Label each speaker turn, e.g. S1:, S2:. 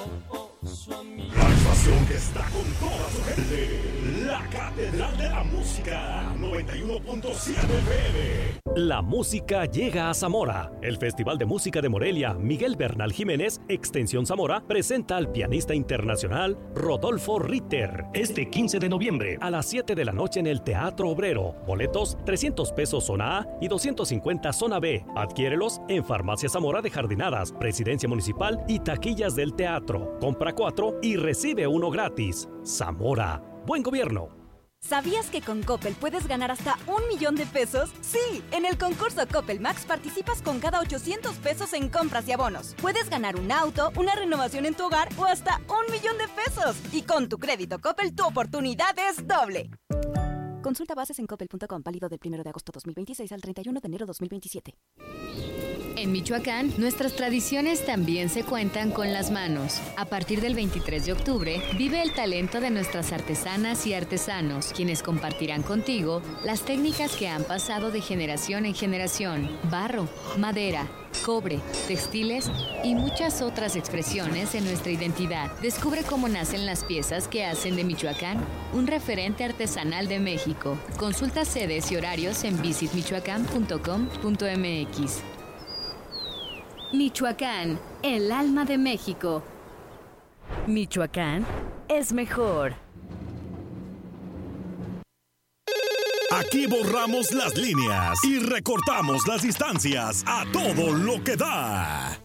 S1: La estación que está con toda su gente. La Catedral de la Música. 91.7 FM.
S2: La música llega a Zamora. El Festival de Música de Morelia, Miguel Bernal Jiménez, Extensión Zamora, presenta al pianista internacional Rodolfo Ritter. Este 15 de noviembre, a las 7 de la noche en el Teatro Obrero. Boletos, 300 pesos zona A y 250 zona B. Adquiérelos en Farmacia Zamora de Jardinadas, Presidencia Municipal y taquillas del teatro. Compra 4 y recibe 1 gratis. Zamora. Buen gobierno.
S3: ¿Sabías que con Coppel puedes ganar hasta 1 millón de pesos? Sí, en el concurso Coppel Max participas con cada 800 pesos en compras y abonos. Puedes ganar un auto, una renovación en tu hogar o hasta 1 millón de pesos. Y con tu crédito Coppel, tu oportunidad es doble. Consulta bases en coppel.com, válido del 1 de agosto 2026 al 31 de enero 2027.
S4: En Michoacán, nuestras tradiciones también se cuentan con las manos. A partir del 23 de octubre, vive el talento de nuestras artesanas y artesanos, quienes compartirán contigo las técnicas que han pasado de generación en generación. Barro, madera, cobre, textiles y muchas otras expresiones en nuestra identidad. Descubre cómo nacen las piezas que hacen de Michoacán un referente artesanal de México. Consulta sedes y horarios en visitmichoacán.com.mx. Michoacán, el alma de México.
S5: Michoacán es mejor.
S1: Aquí borramos las líneas y recortamos las distancias a todo lo que da.